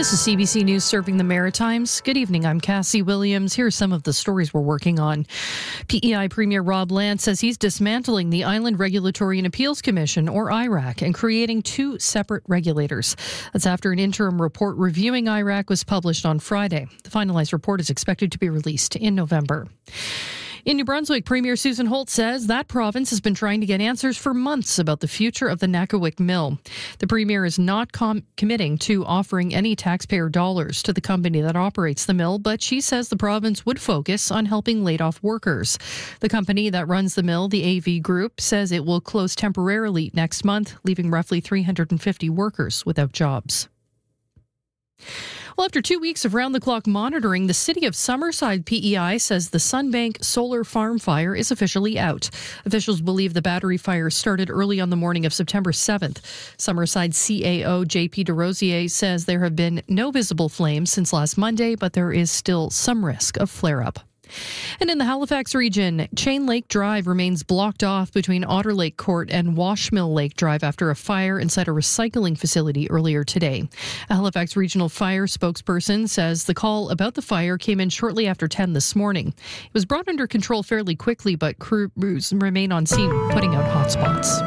This is CBC News serving the Maritimes. Good evening, I'm Cassie Williams. Here are some of the stories we're working on. PEI Premier Rob Lance says he's dismantling the Island Regulatory and Appeals Commission, or IRAC, and creating two separate regulators. That's after an interim report reviewing IRAC was published on Friday. The finalized report is expected to be released in November. In New Brunswick, Premier Susan Holt says that province has been trying to get answers for months about the future of the Nakawic Mill. The Premier is not committing to offering any taxpayer dollars to the company that operates the mill, but she says the province would focus on helping laid-off workers. The company that runs the mill, the AV Group, says it will close temporarily next month, leaving roughly 350 workers without jobs. Well, after 2 weeks of round-the-clock monitoring, the City of Summerside PEI says the Sunbank solar farm fire is officially out. Officials believe the battery fire started early on the morning of September 7th. Summerside CAO JP DeRosier says there have been no visible flames since last Monday, but there is still some risk of flare-up. And in the Halifax region, Chain Lake Drive remains blocked off between Otter Lake Court and Washmill Lake Drive after a fire inside a recycling facility earlier today. A Halifax Regional Fire spokesperson says the call about the fire came in shortly after 10 this morning. It was brought under control fairly quickly, but crews remain on scene putting out hotspots.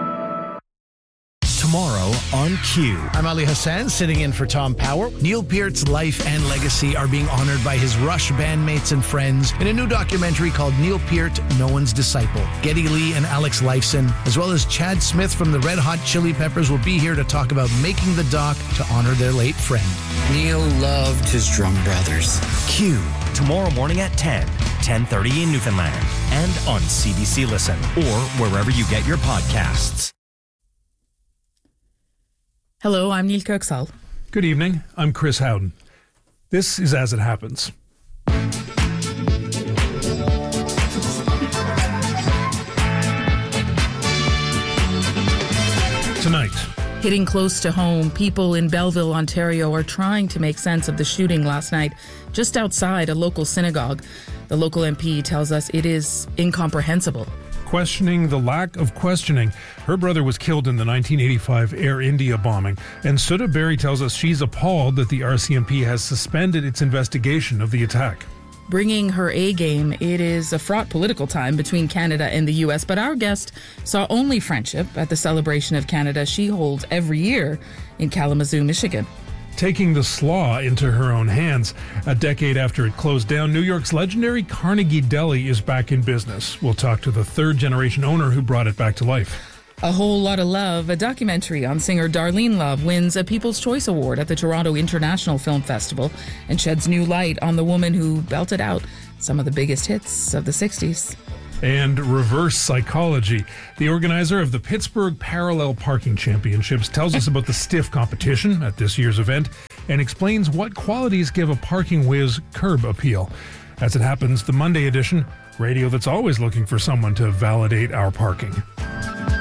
Tomorrow on Q. I'm Ali Hassan, sitting in for Tom Power. Neil Peart's life and legacy are being honored by his Rush bandmates and friends in a new documentary called Neil Peart, No One's Disciple. Geddy Lee and Alex Lifeson, as well as Chad Smith from the Red Hot Chili Peppers, will be here to talk about making the doc to honor their late friend. Neil loved his drum brothers. Q. Tomorrow morning at 10:30 in Newfoundland, and on CBC Listen, or wherever you get your podcasts. Hello, I'm Neil Kirksall. Good evening, I'm Chris Howden. This is As It Happens. Tonight. Hitting close to home, people in Belleville, Ontario are trying to make sense of the shooting last night just outside a local synagogue. The local MP tells us it is incomprehensible. Questioning the lack of questioning. Her brother was killed in the 1985 Air India bombing, and Sudha Berry tells us she's appalled that the RCMP has suspended its investigation of the attack. Bringing her A game, it is a fraught political time between Canada and the U.S., but our guest saw only friendship at the celebration of Canada she holds every year in Kalamazoo, Michigan. Taking the slaw into her own hands. A decade after it closed down, New York's legendary Carnegie Deli is back in business. We'll talk to the third-generation owner who brought it back to life. A Whole Lot of Love, a documentary on singer Darlene Love, wins a People's Choice Award at the Toronto International Film Festival and sheds new light on the woman who belted out some of the biggest hits of the 60s. And Reverse Psychology. The organizer of the Pittsburgh Parallel Parking Championships tells us about the stiff competition at this year's event and explains what qualities give a parking whiz curb appeal. As It Happens, the Monday edition, radio that's always looking for someone to validate our parking.